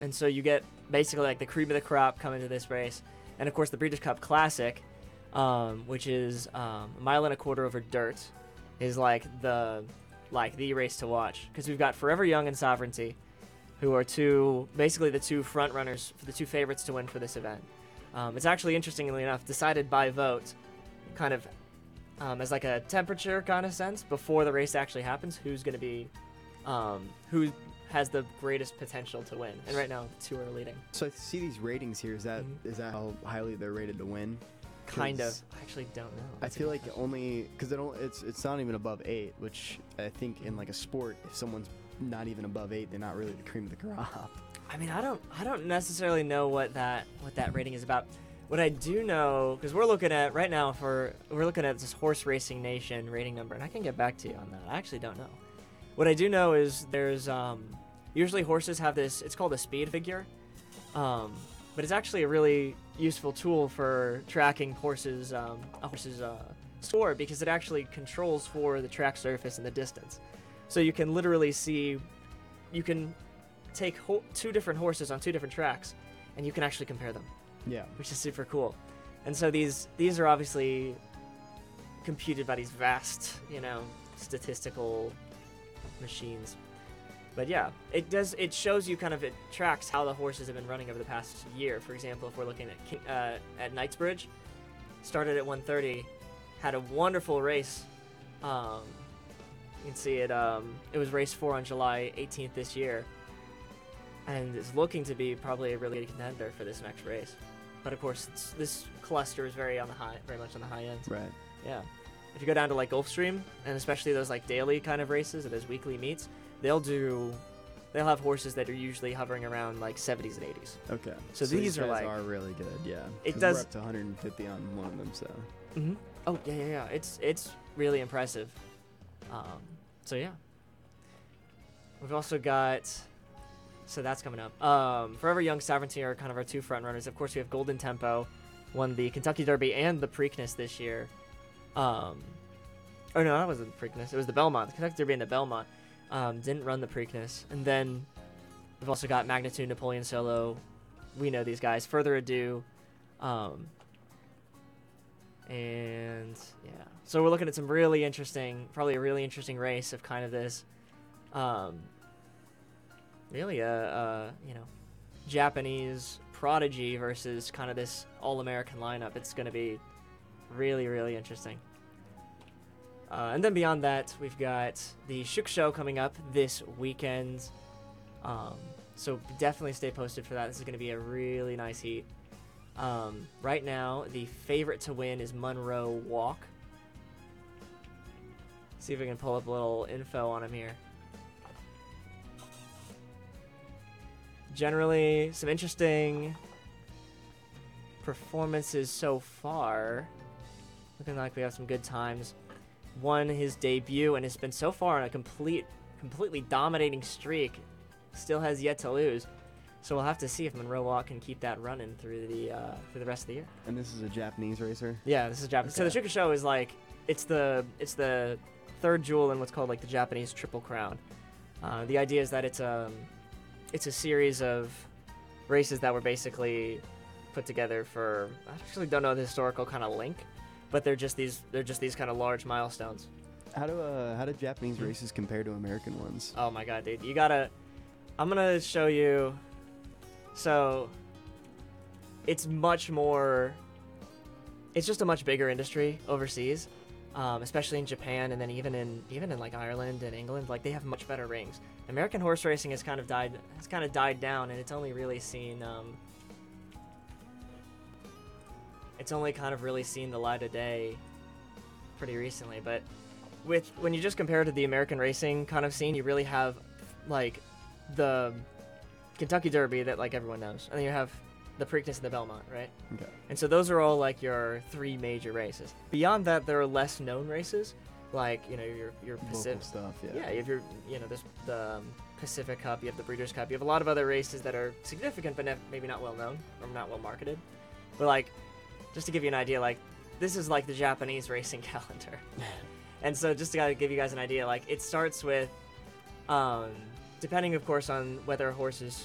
And so you get basically like the cream of the crop coming to this race. And of course the Breeders' Cup Classic, which is a mile and a quarter over dirt, is like the race to watch, because we've got Forever Young and Sovereignty, who are basically the two front runners, for the two favorites to win for this event. It's actually, interestingly enough, decided by vote, kind of as like a temperature kind of sense before the race actually happens, who's going to be, who has the greatest potential to win. And right now, the two are leading. So I see these ratings here. Is that how highly they're rated to win? Kind of. I actually don't know. I feel like only because it's not even above 8, which I think in like a sport, if someone's not even above 8, they're not really the cream of the crop. I mean, I don't necessarily know what that rating is about. What I do know, because we're looking at right now we're looking at this Horse Racing Nation rating number, and I can get back to you on that. I actually don't know. What I do know is there's usually horses have this. It's called a speed figure, but it's actually a really useful tool for tracking horses' score, because it actually controls for the track surface and the distance. So you can literally see, you can take two different horses on two different tracks, and you can actually compare them. Yeah. Which is super cool. And so these are obviously computed by these vast, statistical machines. But yeah, it shows you kind of, it tracks how the horses have been running over the past year. For example, if we're looking at Knightsbridge, started at 1:30, had a wonderful race. You can see it was race 4 on July 18th this year, and is looking to be probably a really good contender for this next race. But of course, this cluster is very much on the high end. Right. Yeah. If you go down to like Gulfstream, and especially those like daily kind of races or those weekly meets, they'll have horses that are usually hovering around like 70s and 80s. Okay. So these guys are really good. Yeah. It 'Cause does. We're up to 150 on one of them. So. Mm-hmm. Oh yeah. It's really impressive. So yeah. We've also got. So that's coming up. Forever Young, Sovereignty are kind of our two front runners. Of course, we have Golden Tempo, won the Kentucky Derby and the Preakness this year. Oh no, that wasn't the Preakness. It was the Belmont. The Kentucky Derby and the Belmont. Didn't run the Preakness. And then we've also got Magnitude, Napoleon Solo. We know these guys. Further Ado. And yeah. So we're looking at some really interesting, probably a really interesting race of kind of this, really Japanese prodigy versus kind of this all-American lineup. It's going to be really, really interesting. And then beyond that, we've got the Shuk Show coming up this weekend. So definitely stay posted for that. This is going to be a really nice heat. Right now, the favorite to win is Monroe Walk. See if we can pull up a little info on him here. Generally, some interesting performances so far. Looking like we have some good times. Won his debut and has been so far on a completely dominating streak. Still has yet to lose. So we'll have to see if Monroe Walk can keep that running through the rest of the year. And this is a Japanese racer? Yeah, this is Japanese. Okay. So the Shuka Show is like, it's the third jewel in what's called like the Japanese Triple Crown. The idea is that it's a series of races that were basically put together for, I actually don't know the historical kind of link, but they're just these kind of large milestones. How do Japanese races compare to American ones? Oh my god, dude. I'm gonna show you. So it's just a much bigger industry overseas, especially in Japan, and then even in like Ireland and England. Like, they have much better rings. American horse racing has kind of died down, and it's only really seen the light of day pretty recently. But when you just compare it to the American racing kind of scene, you really have like the Kentucky Derby that like everyone knows, and then you have the Preakness and the Belmont, right? Okay. And so those are all like your three major races. Beyond that, there are less known races, like your Pacific local stuff. Yeah. Yeah, you have there's the Pacific Cup, you have the Breeders' Cup, you have a lot of other races that are significant but maybe not well known or not well marketed. But like, just to give you an idea, like this is like the Japanese racing calendar. And so just to give you guys an idea, like it starts with, depending of course on whether a horse is